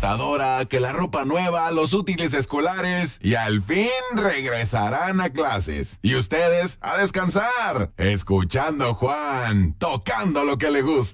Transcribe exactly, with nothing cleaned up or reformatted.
computadora, que la ropa nueva, los útiles escolares y al fin regresarán a clases. Y ustedes a descansar, escuchando a Juan, tocando lo que le gusta.